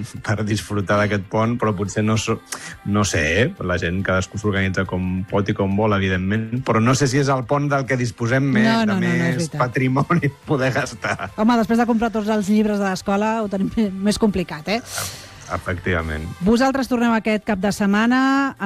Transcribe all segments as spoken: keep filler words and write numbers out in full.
per disfrutar d'aquest pont, però potser no, so, no sé, eh? La gent cadascú s'organitza com pot i com vol, evidentment, però no sé si és el pont del que disposem més, no, no, de no, més no patrimoni poder gastar. Home, després de comprar tots els llibres de l'escola ho tenim més complicat, eh? Efectivament. Vosaltres torneu aquest cap de setmana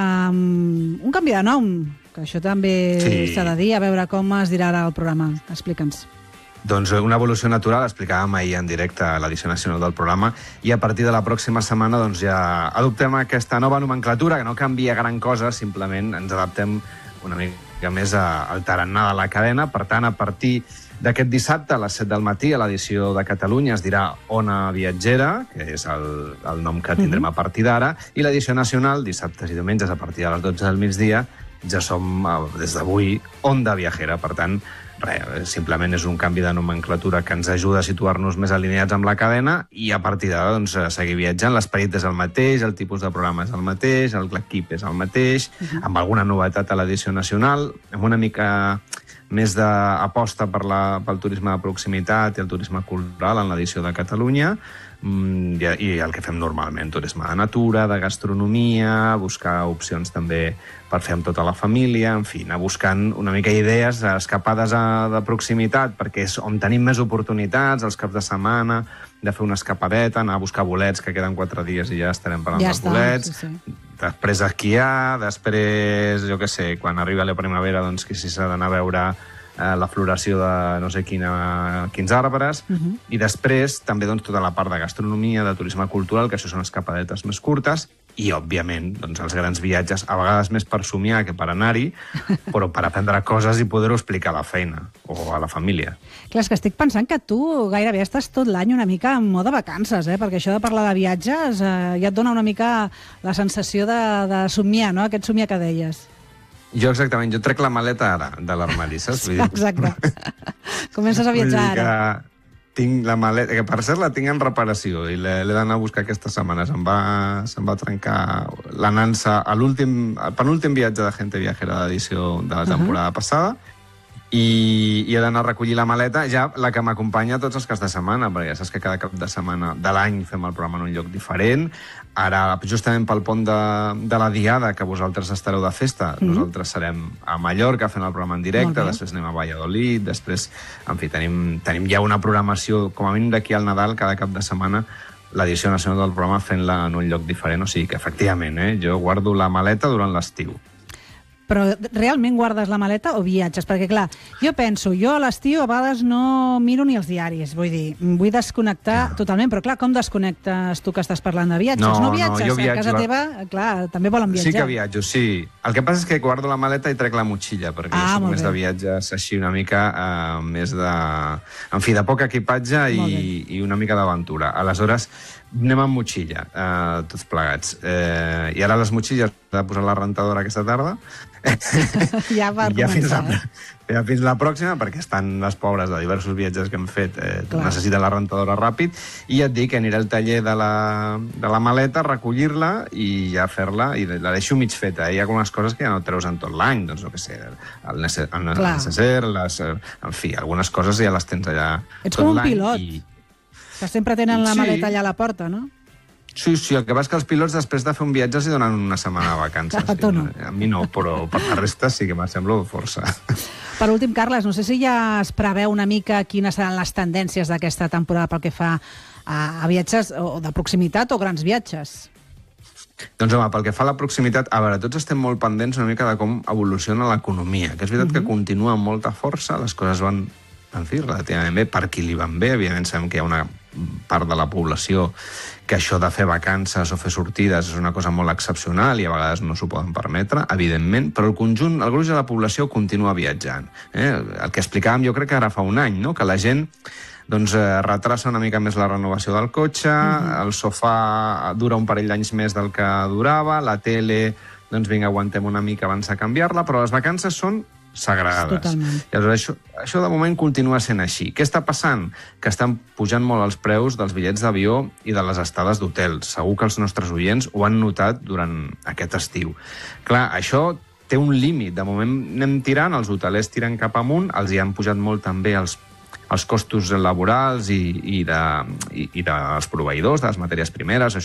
amb un canvi de nom, que això també s'ha de dir, a veure com es dirà ara el programa. Explica'ns. Doncs una evolució natural, explicàvem ahir en directe a l'edició nacional del programa, i a partir de la pròxima setmana doncs, ja adoptem aquesta nova nomenclatura, que no canvia gran cosa, simplement ens adaptem una mica més al tarannà de la cadena. Per tant, a partir d'aquest dissabte, a les set del matí, a l'edició de Catalunya, es dirà Ona Viatgera, que és el, el nom que tindrem a partir d'ara, i l'edició nacional, dissabtes i diumenges, a partir de les dotze del migdia, ja som, des d'avui, Onda Viajera. Per tant, res, simplement és un canvi de nomenclatura que ens ajuda a situar-nos més alineats amb la cadena i a partir d'ara doncs, seguir viatjant. L'esperit és el mateix, el tipus de programa és el mateix, l'equip és el mateix, uh-huh. amb alguna novetat a l'edició nacional, amb una mica més d'aposta per la, pel turisme de proximitat i el turisme cultural en l'edició de Catalunya, i, i el que fem normalment, turisme de natura, de gastronomia, buscar opcions també per fer amb tota la família, en fi, anar buscant una mica idees, escapades a, de proximitat, perquè és on tenim més oportunitats, els caps de setmana, de fer una escapadeta, anar a buscar bolets, que queden quatre dies i ja estarem parlant ja dels està, bolets, sí, sí. Després esquiar, després, jo què sé, quan arriba la primavera, doncs que si s'ha d'anar a veure eh, la floració de no sé quina, quins arbres, uh-huh. i després també doncs, tota la part de gastronomia, de turisme cultural, que això són escapadetes més curtes, i, òbviament, doncs, els grans viatges, a vegades més per somiar que per anar-hi, però per aprendre coses i poder-ho explicar a la feina o a la família. Clar, és que estic pensant que tu gairebé estàs tot l'any una mica en mode vacances, eh? Perquè això de parlar de viatges eh, ja et dona una mica la sensació de, de somiar, no? Aquest somiar que deies. Jo exactament, jo trec la maleta ara de l'armari, saps? Vull dir... Exacte. Comences a viatjar ara. Tinc la maleta, que per cert la tinc en reparació i l'he d'anar a buscar aquesta setmana. Se'm va, se'm va trencar la nansa a l'últim, al penúltim viatge de Gente Viajera d'edició de la temporada uh-huh. passada, i, i he d'anar a recollir la maleta, ja la que m'acompanya tots els caps de setmana, perquè ja saps que cada cap de setmana de l'any fem el programa en un lloc diferent. Ara, justament pel pont de, de la Diada, que vosaltres estareu de festa, mm-hmm. nosaltres serem a Mallorca fent el programa en directe, després anem a Valladolid, després, en fi, tenim, tenim ja una programació, com a mínim d'aquí al Nadal, cada cap de setmana, l'edició nacional del programa fent-la en un lloc diferent. O sigui que, efectivament, eh, jo guardo la maleta durant l'estiu. Però realment guardes la maleta o viatges? Perquè, clar, jo penso, jo a l'estiu a vegades no miro ni els diaris, vull dir, vull desconnectar ja. totalment, però clar, com desconnectes tu que estàs parlant de viatges? No, no viatges? No, jo viatjo... A casa teva, clar, també volen viatjar. Sí que viatjo, sí. El que passa és que guardo la maleta i trec la motxilla, perquè ah, jo soc més bé. de viatges així una mica uh, més de... En fi, de poc equipatge i, i una mica d'aventura. Aleshores, anem amb motxilla, uh, tots plegats. Uh, I ara les motxilles he de posar la rentadora aquesta tarda. Ja per ja començar. Fins la, ja fins la pròxima, perquè estan les pobres de diversos viatges que hem fet, eh, necessiten la rentadora ràpid, i ja et dic que aniré al taller de la, de la maleta, recollir-la i ja fer-la, i la deixo mig feta. Hi ha algunes coses que ja no treus en tot l'any, doncs no què sé, el necessaire, les, en fi, algunes coses ja les tens allà Ets tot com un l'any. pilot, i... que sempre tenen la sí. maleta allà a la porta, no? Sí, sí, el que passa és que els pilots després de fer un viatge s'hi donen una setmana de vacances. A tu no. A mi no, però per la resta sí que m'assemblo força. Per últim, Carles, no sé si ja es preveu una mica quines seran les tendències d'aquesta temporada pel que fa a, a viatges o de proximitat o grans viatges. Doncs home, pel que fa a la proximitat, a veure, tots estem molt pendents una mica de com evoluciona l'economia, que és veritat uh-huh. que continua amb molta força, les coses van, en fi, relativament bé, per qui li van bé, evidentment sabem que hi ha una part de la població que això de fer vacances o fer sortides és una cosa molt excepcional i a vegades no s'ho poden permetre, evidentment, però el conjunt, el gruix de la població continua viatjant. Eh? El que explicàvem jo crec que ara fa un any, no? Que la gent doncs, eh, retrassa una mica més la renovació del cotxe, mm-hmm. el sofà dura un parell d'anys més del que durava, la tele, doncs vinga, aguantem una mica abans de canviar-la, però les vacances són sagrades. Totalment. I aleshores, això, això de moment continua sent així. Què està passant? Que estan pujant molt els preus dels bitllets d'avió i de les estades d'hotel. Segur que els nostres oients ho han notat durant aquest estiu. Clar, això té un límit. De moment anem tirant, els hotelers tiren cap amunt, els hi han pujat molt també els els costos laborals i, i, de, i, i dels proveïdors, de les matèries primeres, això